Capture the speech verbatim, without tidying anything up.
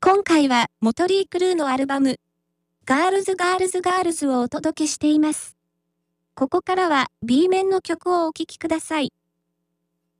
今回は、モトリー・クルーのアルバム、ガールズ・ガールズ・ガールズをお届けしています。ここからは B 面の曲をお聴きください。